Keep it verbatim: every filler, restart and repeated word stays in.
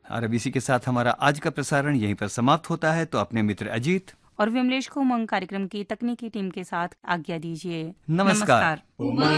और अब इसी के साथ हमारा आज का प्रसारण यहीं पर समाप्त होता है। तो अपने मित्र अजीत और विमलेश को उमंग कार्यक्रम की तकनीकी टीम के साथ आज्ञा दीजिए। नमस्कार। नमस्कार।